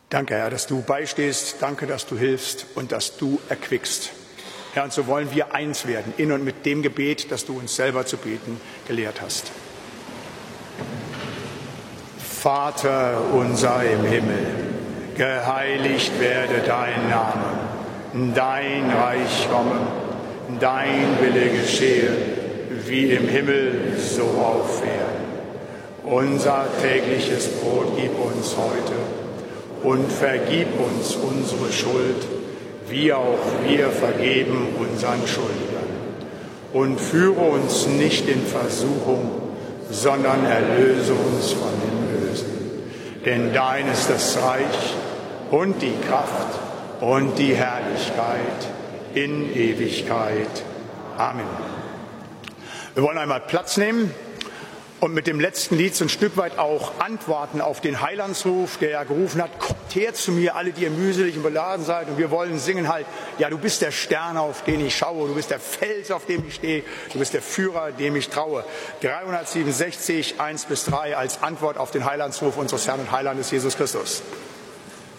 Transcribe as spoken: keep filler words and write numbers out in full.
Danke, Herr, dass du beistehst. Danke, dass du hilfst und dass du erquickst. Herr, und so wollen wir eins werden, in und mit dem Gebet, das du uns selber zu beten gelehrt hast. Vater unser im Himmel, geheiligt werde dein Name, dein Reich komme, dein Wille geschehe, wie im Himmel, so auf Erden. Unser tägliches Brot gib uns heute und vergib uns unsere Schuld, wie auch wir vergeben unseren Schuldigern. Und führe uns nicht in Versuchung, sondern erlöse uns von dem Bösen. Denn dein ist das Reich und die Kraft und die Herrlichkeit in Ewigkeit. Amen. Wir wollen einmal Platz nehmen und mit dem letzten Lied so ein Stück weit auch antworten auf den Heilandsruf, der ja gerufen hat: Kommt her zu mir, alle, die ihr mühselig und beladen seid. Und wir wollen singen halt: Ja, du bist der Stern, auf den ich schaue, du bist der Fels, auf dem ich stehe, du bist der Führer, dem ich traue. dreihundertsiebenundsechzig, eins bis drei als Antwort auf den Heilandsruf unseres Herrn und Heilandes Jesus Christus.